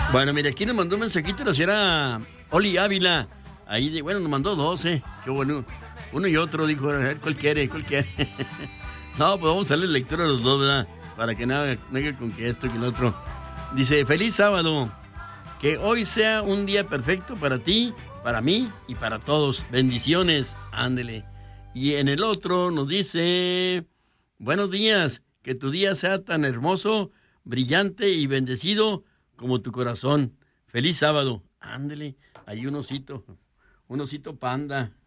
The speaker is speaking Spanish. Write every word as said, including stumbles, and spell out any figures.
Bueno, mire, aquí nos mandó un mensajito la señora Oli Ávila. Ahí, de, bueno, nos mandó dos, ¿eh? Qué bueno. Uno y otro, dijo, a ver, ¿cuál quiere? ¿Cuál quiere? No, pues vamos a darle lectura a los dos, ¿verdad? Para que nada, no haga con que esto y que el otro. Dice, feliz sábado. Que hoy sea un día perfecto para ti, para mí y para todos. Bendiciones. Ándele. Y en el otro nos dice, buenos días. Que tu día sea tan hermoso, brillante y bendecido como tu corazón. Feliz sábado. Ándele. Hay un osito. Un osito panda.